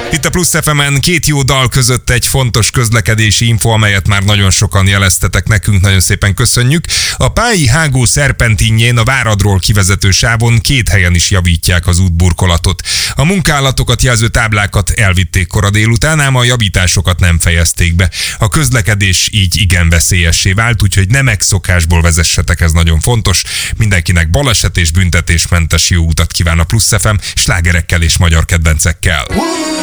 Itt a Plusz FM-en két jó dal között egy fontos közlekedési info, amelyet már nagyon sokan jeleztetek nekünk, nagyon szépen köszönjük. A Pályi Hágó szerpentinjén a Váradról kivezető sávon 2 helyen is javítják az útburkolatot. A munkálatokat jelző táblákat elvitték kora délután, ám a javításokat nem fejezték be. A közlekedés így igen veszélyessé vált, úgyhogy nem megszokásból vezessetek, ez nagyon fontos. Mindenkinek baleset és büntetésmentes jó utat kíván a Plusz FM, slágerekkel és magyar kedvencekkel.